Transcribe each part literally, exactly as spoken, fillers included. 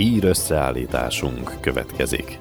Hír összeállításunk következik.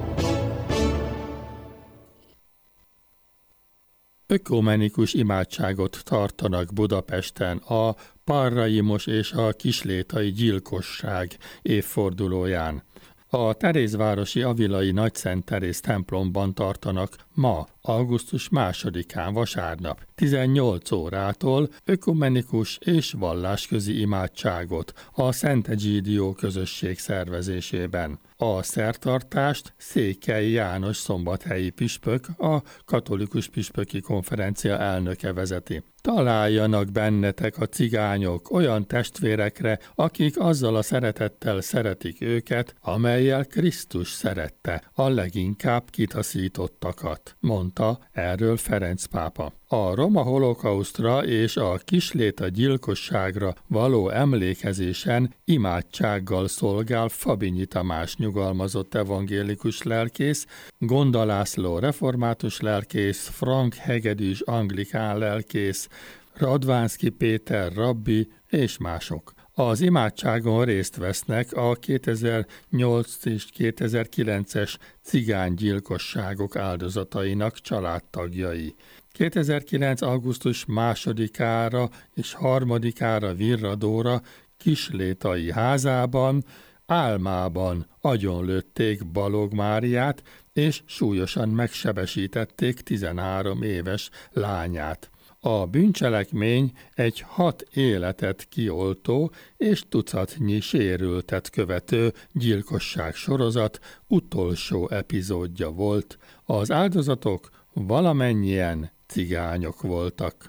Ökumenikus imádságot tartanak Budapesten a parraimos és a kislétai gyilkosság évfordulóján. A Terézvárosi Avilai Nagyszent Teréz templomban tartanak ma, augusztus másodikán vasárnap, tizennyolc órától ökumenikus és vallásközi imádságot a Szent Egyidió közösség szervezésében. A szertartást Székely János szombathelyi püspök, a Katolikus Püspöki Konferencia elnöke vezeti. Találjanak bennetek a cigányok olyan testvérekre, akik azzal a szeretettel szeretik őket, amellyel Krisztus szerette a leginkább kitaszítottakat, mondta erről Ferenc pápa. A roma holokausztra és a kisléta gyilkosságra való emlékezésen imádsággal szolgál Fabinyi Tamás nyugalmazott evangélikus lelkész, Gonda László református lelkész, Frank Hegedűs anglikán lelkész, Radvánszky Péter rabbi és mások. Az imádságon részt vesznek a kétezer-nyolc és kétezer-kilences cigánygyilkosságok áldozatainak családtagjai. kétezer-kilenc. augusztus másodikára és harmadikára virradóra kislétai házában, álmában agyonlőtték Balog Máriát, és súlyosan megsebesítették tizenhárom éves lányát. A bűncselekmény egy hat életet kioltó és tucatnyi sérültet követő gyilkosság sorozat utolsó epizódja volt. Az áldozatok valamennyien cigányok voltak.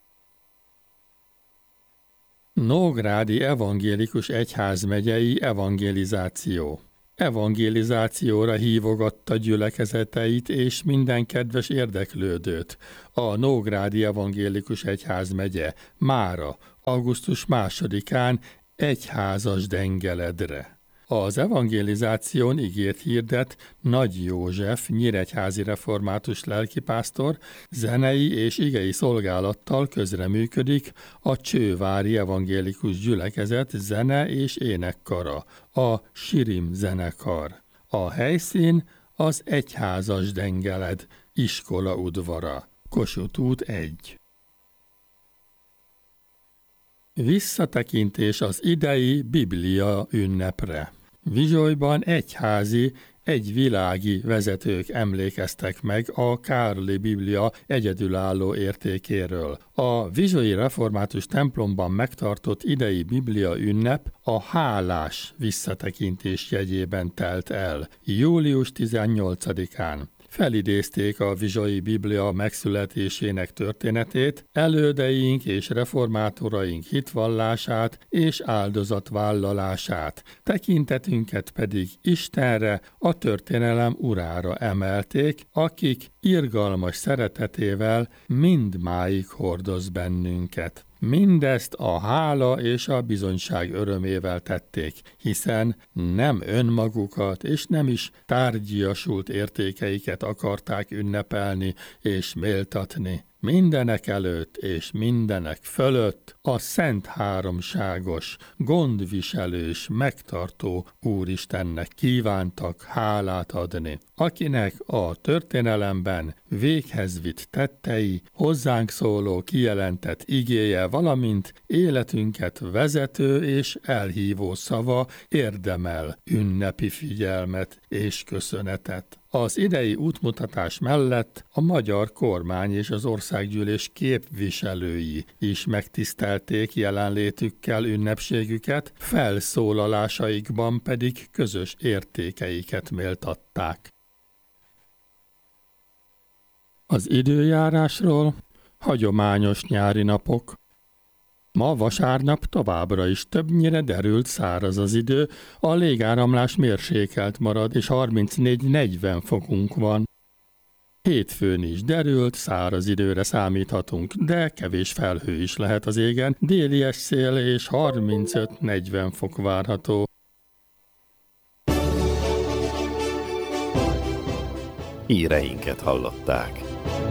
Nógrádi Evangélikus Egyházmegyei evangelizáció. Evangelizációra hívogatta gyülekezeteit és minden kedves érdeklődőt. A Nógrádi Evangélikus Egyházmegye mára, augusztus másodikán egyházas dengeledre. Az evangelizáción igét hirdet Nagy József nyíregyházi református lelkipásztor, zenei és igei szolgálattal közreműködik a Csővári Evangélikus Gyülekezet zene- és énekkara, a Sirim zenekar. A helyszín az egyházas dengeled, iskola udvara, Kossuth út egy. Visszatekintés az idei Biblia ünnepre. Vizsolyban egyházi, egy világi vezetők emlékeztek meg a Károli Biblia egyedülálló értékéről. A vizsolyi református templomban megtartott idei Biblia ünnep a hálás visszatekintés jegyében telt el, július tizennyolcadikán. Felidézték a vizsai Biblia megszületésének történetét, elődeink és reformátoraink hitvallását és áldozatvállalását, tekintetünket pedig Istenre, a történelem urára emelték, akik irgalmas szeretetével mindmáig hordoz bennünket. Mindezt a hála és a bizonyság örömével tették, hiszen nem önmagukat és nem is tárgyiasult értékeiket akarták ünnepelni és méltatni. Mindenek előtt és mindenek fölött a szent háromságos, gondviselős, megtartó Úristennek kívántak hálát adni, akinek a történelemben véghez vitt tettei, hozzánk szóló kijelentett igéje, valamint életünket vezető és elhívó szava érdemel ünnepi figyelmet és köszönetet. Az idei útmutatás mellett a magyar kormány és az országgyűlés képviselői is megtisztelték jelenlétükkel ünnepségüket, felszólalásaikban pedig közös értékeiket méltatták. Az időjárásról: hagyományos nyári napok. Ma vasárnap továbbra is többnyire derült száraz az idő, a légáramlás mérsékelt marad, és harmincnégy-negyven fokunk van. Hétfőn is derült, száraz időre számíthatunk, de kevés felhő is lehet az égen, déli szél és harmincöt-negyven fok várható. Híreinket hallották.